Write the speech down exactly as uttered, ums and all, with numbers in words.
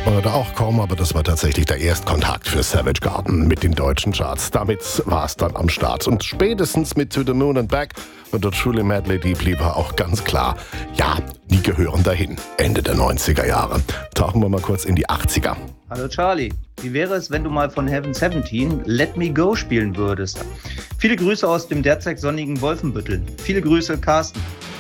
glaubt man heute auch kaum, aber das war tatsächlich der Erstkontakt für Savage Garden mit den deutschen Charts. Damit war es dann am Start. Und spätestens mit To the Moon and Back und der Truly Madly Deeply war auch ganz klar, ja, die gehören dahin. Ende der neunziger Jahre. Tauchen wir mal kurz in die achtziger. Hallo Charlie, wie wäre es, wenn du mal von Heaven siebzehn Let Me Go spielen würdest? Viele Grüße aus dem derzeit sonnigen Wolfenbüttel. Viele Grüße, Carsten.